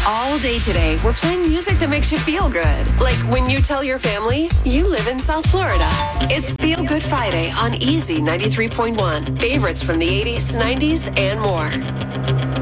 All day today, we're playing music that makes you feel good. Like when you tell your family you live in South Florida. It's Feel Good Friday on Easy 93.1. Favorites from the 80s, 90s, and more.